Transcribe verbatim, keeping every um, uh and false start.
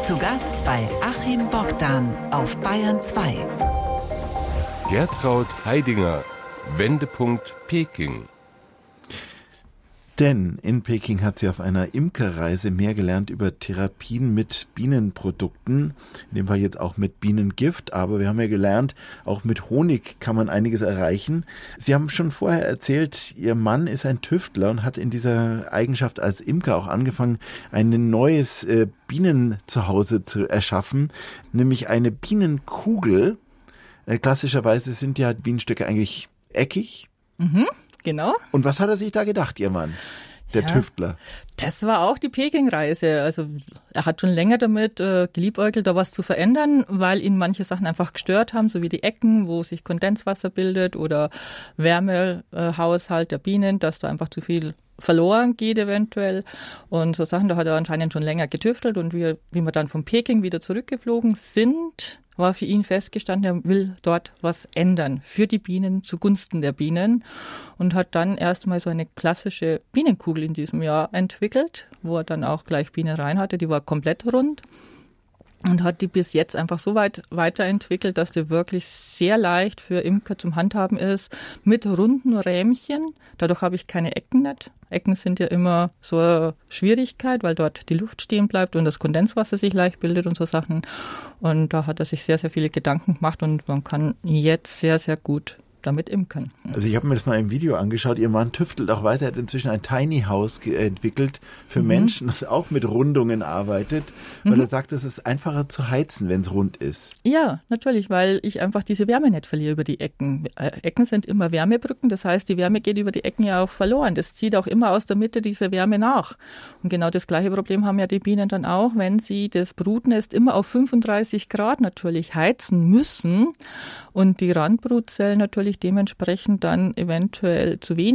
Zu Gast bei Achim Bogdan auf Bayern zwei. Gertraud Heidinger, Wendepunkt Peking. Denn in Peking hat sie auf einer Imkerreise mehr gelernt über Therapien mit Bienenprodukten, in dem Fall jetzt auch mit Bienengift, aber wir haben ja gelernt, auch mit Honig kann man einiges erreichen. Sie haben schon vorher erzählt, Ihr Mann ist ein Tüftler und hat in dieser Eigenschaft als Imker auch angefangen, ein neues äh, Bienenzuhause zu erschaffen, nämlich eine Bienenkugel. Äh, klassischerweise sind ja Bienenstöcke eigentlich eckig. Mhm. Genau. Und was hat er sich da gedacht, Ihr Mann, der ja, Tüftler? Das war auch die Peking-Reise. Also er hat schon länger damit äh, geliebäugelt, da was zu verändern, weil ihn manche Sachen einfach gestört haben, so wie die Ecken, wo sich Kondenswasser bildet oder Wärmehaushalt der Bienen, dass da einfach zu viel verloren geht eventuell. Und so Sachen, da hat er anscheinend schon länger getüftelt. Und wie, wie wir dann von Peking wieder zurückgeflogen sind, war für ihn festgestanden, er will dort was ändern für die Bienen, zugunsten der Bienen und hat dann erstmal so eine klassische Bienenkugel in diesem Jahr entwickelt, wo er dann auch gleich Bienen rein hatte, die war komplett rund und hat die bis jetzt einfach so weit weiterentwickelt, dass die wirklich sehr leicht für Imker zum Handhaben ist, mit runden Rähmchen. Dadurch habe ich keine Ecken nicht. Ecken sind ja immer so eine Schwierigkeit, weil dort die Luft stehen bleibt und das Kondenswasser sich leicht bildet und so Sachen. Und da hat er sich sehr, sehr viele Gedanken gemacht und man kann jetzt sehr, sehr gut damit imkern. Also ich habe mir das mal im Video angeschaut. Ihr Mann tüftelt auch weiter, er hat inzwischen ein Tiny House ge- entwickelt für mhm. Menschen, das auch mit Rundungen arbeitet, weil mhm. er sagt, es ist einfacher zu heizen, wenn es rund ist. Ja, natürlich, weil ich einfach diese Wärme nicht verliere über die Ecken. Äh, Ecken sind immer Wärmebrücken, das heißt, die Wärme geht über die Ecken ja auch verloren. Das zieht auch immer aus der Mitte diese Wärme nach. Und genau das gleiche Problem haben ja die Bienen dann auch, wenn sie das Brutnest immer auf fünfunddreißig Grad natürlich heizen müssen und die Randbrutzellen natürlich dementsprechend dann eventuell zu wenig